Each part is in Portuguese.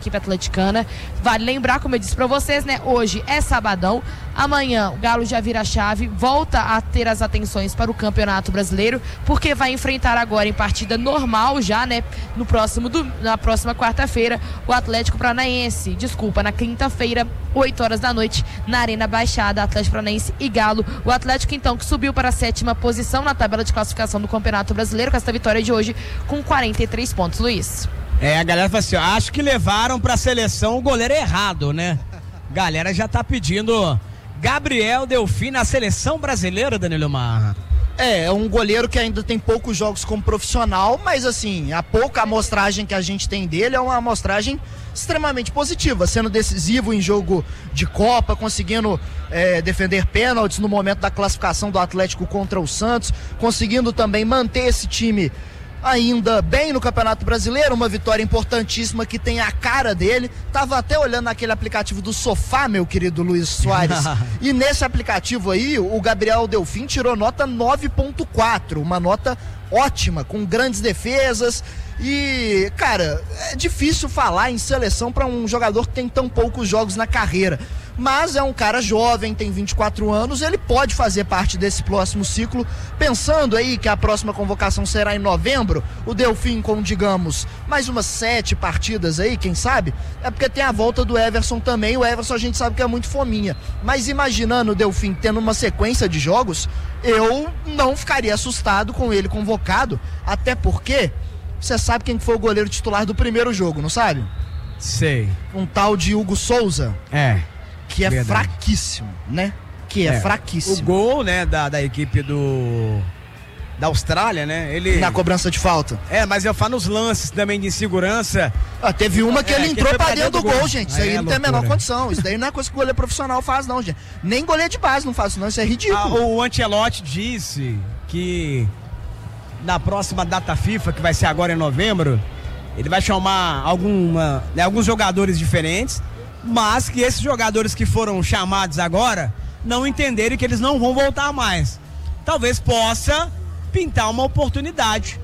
equipe atleticana. Vale lembrar, como eu disse pra vocês, né? Hoje é sabadão. Amanhã o Galo já vira a chave, volta a ter as atenções para o Campeonato Brasileiro, porque vai enfrentar agora em partida normal já, né? Na próxima quarta-feira, o Atlético Paranaense. Desculpa, na quinta-feira, 8 horas da noite, na Arena Baixada, Atlético Paranaense e Galo. O Atlético, então, que subiu para a 7ª posição na tabela de classificação do Campeonato Brasileiro, com essa vitória de hoje, com 43 pontos, Luiz. A galera fala assim, acho que levaram pra seleção o goleiro errado, né? Galera já tá pedindo Gabriel Delfim na seleção brasileira, Danilo Marra. É um goleiro que ainda tem poucos jogos como profissional, mas assim, a pouca amostragem que a gente tem dele é uma amostragem extremamente positiva, sendo decisivo em jogo de Copa, conseguindo defender pênaltis no momento da classificação do Atlético contra o Santos, conseguindo também manter esse time ainda bem no Campeonato Brasileiro, uma vitória importantíssima que tem a cara dele. Tava até olhando naquele aplicativo do Sofá, meu querido Luiz Soares, e nesse aplicativo aí, o Gabriel Delfim tirou nota 9.4, uma nota ótima, com grandes defesas. E, cara, é difícil falar em seleção para um jogador que tem tão poucos jogos na carreira, mas é um cara jovem, tem 24 anos, ele pode fazer parte desse próximo ciclo. Pensando aí que a próxima convocação será em novembro, o Delfim com, digamos, mais umas 7 partidas aí, quem sabe, é porque tem a volta do Everson também. O Everson a gente sabe que é muito fominha, mas imaginando o Delfim tendo uma sequência de jogos, eu não ficaria assustado com ele convocado, até porque você sabe quem foi o goleiro titular do primeiro jogo, não sabe? Sei. Um tal de Hugo Souza. Que é verdade. Fraquíssimo, né? Fraquíssimo. O gol, né, da equipe da Austrália, né? Ele... Na cobrança de falta. Mas eu falo nos lances também de insegurança. Teve uma que ele entrou pra dentro do gol, gente. Isso aí não tem a menor condição. Isso daí não é coisa que o goleiro profissional faz, não, gente. Nem goleiro de base não faz isso, não. Isso é ridículo. O Ancelotti disse que na próxima data FIFA, que vai ser agora em novembro, ele vai chamar alguns jogadores diferentes, mas que esses jogadores que foram chamados agora não entenderem que eles não vão voltar mais. Talvez possa pintar uma oportunidade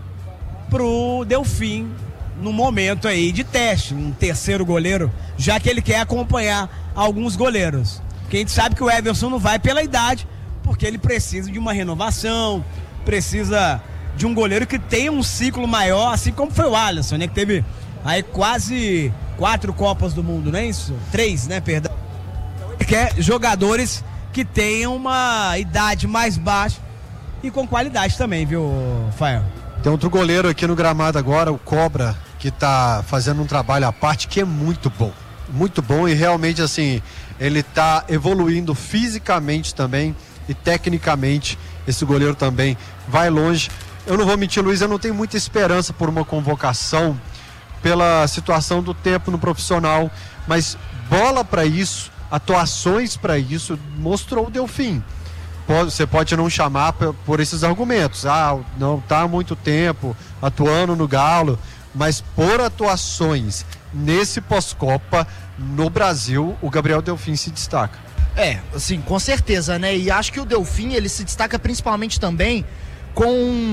pro Delfim no momento aí de teste, um terceiro goleiro, já que ele quer acompanhar alguns goleiros. Porque a gente sabe que o Everson não vai pela idade, porque ele precisa de uma renovação, precisa de um goleiro que tenha um ciclo maior, assim como foi o Alisson, né? Que teve aí quase 4 Copas do Mundo, não é isso? 3, né? Perdão. Ele quer jogadores que tenham uma idade mais baixa e com qualidade também, viu, Fael? Tem outro goleiro aqui no gramado agora, o Cobra, que tá fazendo um trabalho à parte que é muito bom. Muito bom, e realmente assim, ele tá evoluindo fisicamente também e tecnicamente. Esse goleiro também vai longe. Eu não vou mentir, Luiz, eu não tenho muita esperança por uma convocação pela situação do tempo no profissional, mas bola para isso, atuações para isso, mostrou o Delfim. Você pode não chamar por esses argumentos, não está há muito tempo atuando no Galo, mas por atuações nesse pós-Copa no Brasil, o Gabriel Delfim se destaca. Assim, com certeza, né? E acho que o Delfim, ele se destaca principalmente também com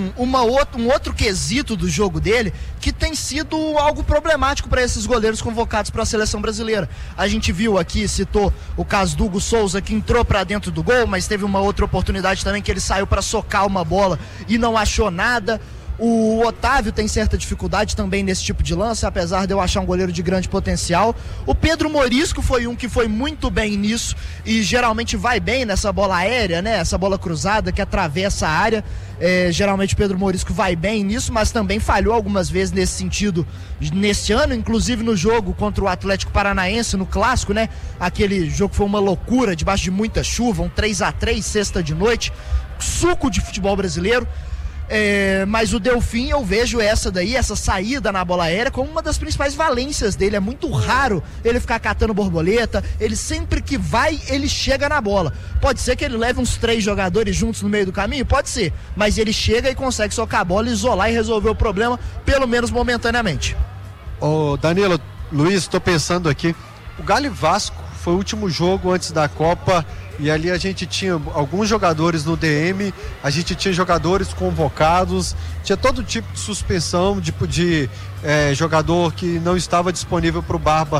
um outro quesito do jogo dele, que tem sido algo problemático para esses goleiros convocados para a seleção brasileira. A gente viu aqui, citou o caso do Hugo Souza, que entrou para dentro do gol, mas teve uma outra oportunidade também que ele saiu para socar uma bola e não achou nada. O Otávio tem certa dificuldade também nesse tipo de lance, apesar de eu achar um goleiro de grande potencial. O Pedro Morisco foi um que foi muito bem nisso e geralmente vai bem nessa bola aérea, né? Essa bola cruzada que atravessa a área. Geralmente o Pedro Morisco vai bem nisso, mas também falhou algumas vezes nesse sentido nesse ano, inclusive no jogo contra o Atlético Paranaense, no clássico, né? Aquele jogo foi uma loucura, debaixo de muita chuva, um 3-3, sexta de noite, suco de futebol brasileiro. Mas o Delfim, eu vejo essa saída na bola aérea como uma das principais valências dele. É muito raro ele ficar catando borboleta, ele sempre que vai, ele chega na bola. Pode ser que ele leve uns 3 jogadores juntos no meio do caminho, pode ser, mas ele chega e consegue socar a bola, isolar e resolver o problema, pelo menos momentaneamente. Danilo, Luiz, estou pensando aqui, o Galo e Vasco foi o último jogo antes da Copa. E ali a gente tinha alguns jogadores no DM, a gente tinha jogadores convocados, tinha todo tipo de suspensão de jogador que não estava disponível para o Barba